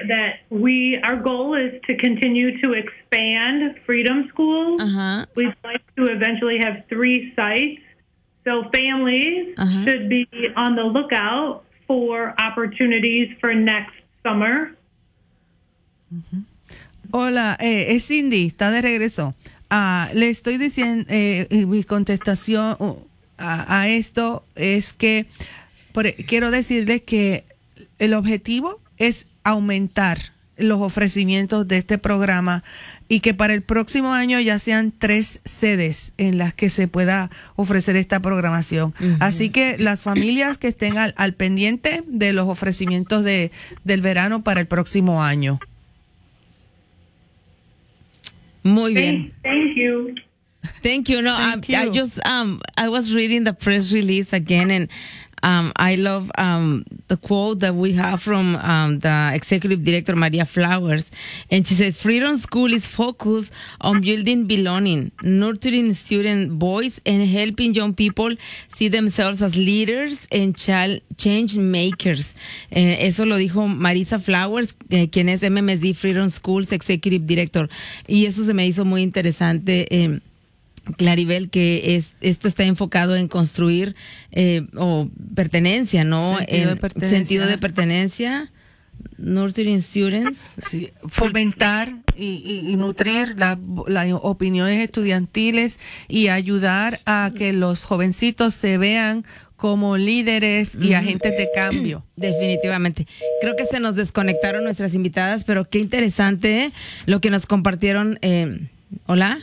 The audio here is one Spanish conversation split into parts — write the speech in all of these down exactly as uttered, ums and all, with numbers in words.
that we, our goal is to continue to expand Freedom Schools. Uh-huh. We'd like to eventually have three sites. So families uh-huh. should be on the lookout for opportunities for next summer. Uh-huh. Hola, eh, es Cindy, está de regreso. Ah, le estoy diciendo, eh, mi contestación uh, a, a esto es que por, quiero decirles que el objetivo es aumentar los ofrecimientos de este programa y que para el próximo año ya sean tres sedes en las que se pueda ofrecer esta programación. Uh-huh. Así que las familias que estén al, al pendiente de los ofrecimientos de, del verano para el próximo año. Muy bien. Thank, thank you. Thank you. No, Thank I, you. I just um I was reading the press release again, and um I love um the quote that we have from um the executive director Maria Flowers, and she said, "Freedom School is focused on building belonging, nurturing student voice, and helping young people see themselves as leaders and child change makers." Eh, eso lo dijo Marisa Flowers, eh, quien es M M S D Freedom Schools Executive Director, y eso se me hizo muy interesante. Eh, Claribel, que es esto está enfocado en construir eh, o pertenencia, ¿no? Sentido en de pertenencia. Sentido de pertenencia, nurturing students. Sí, fomentar y, y, y nutrir las la opiniones estudiantiles y ayudar a que los jovencitos se vean como líderes y agentes de cambio. Definitivamente. Creo que se nos desconectaron nuestras invitadas, pero qué interesante, ¿eh? Lo que nos compartieron. Eh, Hola.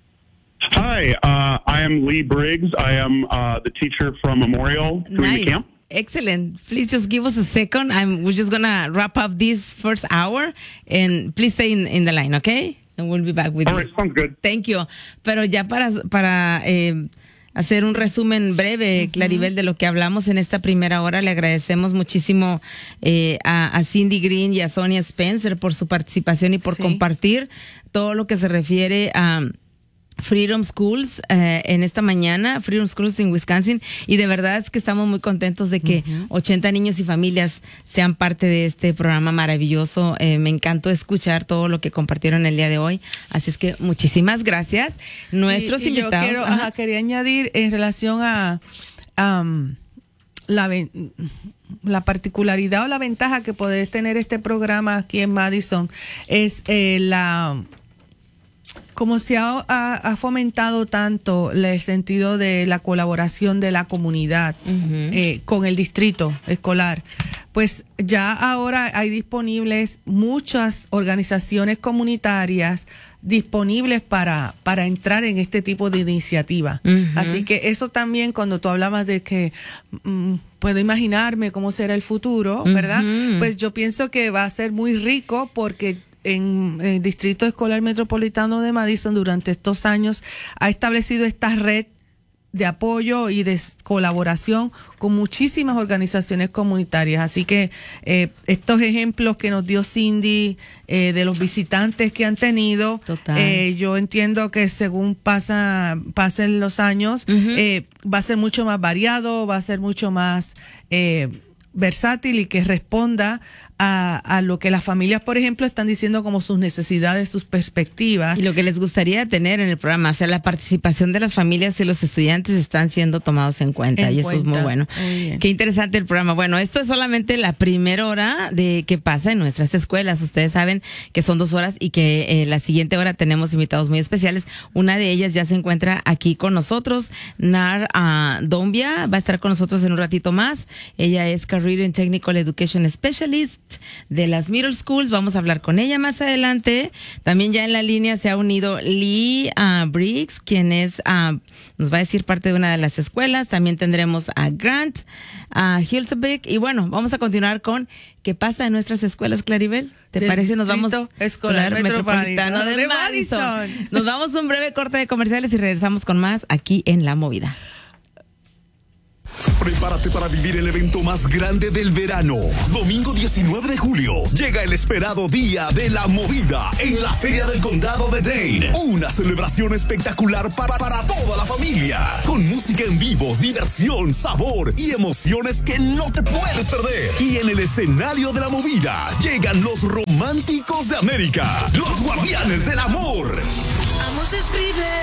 Hi, uh, I am Lee Briggs. I am uh, the teacher from Memorial during Nice. the camp. Excellent. Please just give us a second. I'm, we're just going to wrap up this first hour, and please stay in, in the line, okay? And we'll be back with All you. right, sounds good. Thank you. Pero ya para, para eh, hacer un resumen breve, uh-huh. Claribel, de lo que hablamos en esta primera hora, le agradecemos muchísimo eh, a, a Cindy Green y a Sonia Spencer por su participación y por sí. compartir todo lo que se refiere a Freedom Schools eh, en esta mañana, Freedom Schools en Wisconsin, y de verdad es que estamos muy contentos de que uh-huh. ochenta niños y familias sean parte de este programa maravilloso. Eh, me encantó escuchar todo lo que compartieron el día de hoy, así es que muchísimas gracias. Nuestros y, y invitados. Yo quiero, ajá, quería añadir en relación a um, la la particularidad o la ventaja que puede tener este programa aquí en Madison es eh, la como se ha, ha, ha fomentado tanto el sentido de la colaboración de la comunidad uh-huh. eh, con el distrito escolar, pues ya ahora hay disponibles muchas organizaciones comunitarias disponibles para, para entrar en este tipo de iniciativa. Uh-huh. Así que eso también, cuando tú hablabas de que mm, puedo imaginarme cómo será el futuro, ¿verdad? Uh-huh. Pues yo pienso que va a ser muy rico porque en el Distrito Escolar Metropolitano de Madison durante estos años ha establecido esta red de apoyo y de colaboración con muchísimas organizaciones comunitarias. Así que eh, estos ejemplos que nos dio Cindy eh, de los visitantes que han tenido, eh, yo entiendo que según pasa pasen los años, uh-huh. eh, va a ser mucho más variado, va a ser mucho más eh, versátil y que responda a, a lo que las familias, por ejemplo, están diciendo como sus necesidades, sus perspectivas. Y lo que les gustaría tener en el programa, o sea, la participación de las familias y los estudiantes están siendo tomados en cuenta, en y cuenta. Eso es muy bueno. Muy Qué interesante el programa. Bueno, esto es solamente la primera hora de que pasa en nuestras escuelas. Ustedes saben que son dos horas y que eh, la siguiente hora tenemos invitados muy especiales. Una de ellas ya se encuentra aquí con nosotros, Nar uh, Dombia, va a estar con nosotros en un ratito más. Ella es Career and Technical Education Specialist de las Middle Schools. Vamos a hablar con ella más adelante. También ya en la línea se ha unido Lee uh, Briggs, quien es uh, nos va a decir parte de una de las escuelas. También tendremos a Grant, a Hilsebeck, y bueno, vamos a continuar con qué pasa en nuestras escuelas, Claribel. ¿Te Del parece? Nos vamos Escolar Metropolitano, Metropolitano de, de Madison. Madison. Nos vamos a un breve corte de comerciales y regresamos con más aquí en La Movida. Prepárate para vivir el evento más grande del verano. Domingo diecinueve de julio llega el esperado Día de la Movida en la Feria del Condado de Dane. Una celebración espectacular para, para toda la familia. Con música en vivo, diversión, sabor y emociones que no te puedes perder. Y en el escenario de la movida llegan los románticos de América, los guardianes del amor. Amos escribe